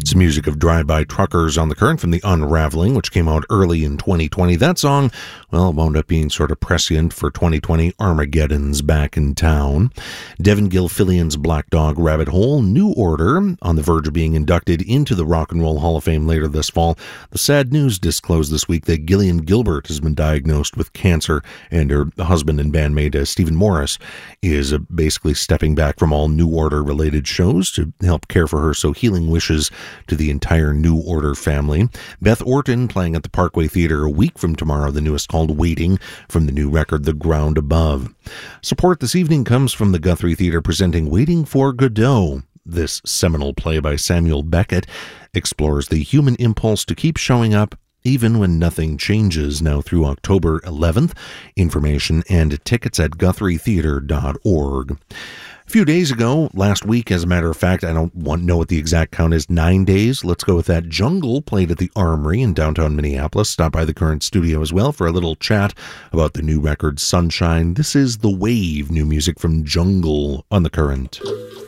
It's music of Drive-By Truckers on the Current from the Unraveling, which came out early in 2020. That song, well, wound up being sort of prescient for 2020. Armageddon's back in town. Devin Gilfillian's Black Dog Rabbit Hole. New Order, on the verge of being inducted into the Rock and Roll Hall of Fame later this fall. The sad news disclosed this week that Gillian Gilbert has been diagnosed with cancer, and her husband and bandmate Stephen Morris is basically stepping back from all New Order-related shows to help care for her, so healing wishes to the entire New Order family. Beth Orton playing at the Parkway Theater a week from tomorrow, the newest called Waiting, from the new record The Ground Above. Support this evening comes from the Guthrie Theater presenting Waiting for Godot. This seminal play by Samuel Beckett explores the human impulse to keep showing up even when nothing changes, now through October 11th. Information and tickets at GuthrieTheater.org. A few days ago, last week, as a matter of fact, I don't know what the exact count is, 9 days. Let's go with that. Jungle played at the Armory in downtown Minneapolis. Stop by the Current studio as well for a little chat about the new record, Sunshine. This is The Wave, new music from Jungle on the Current.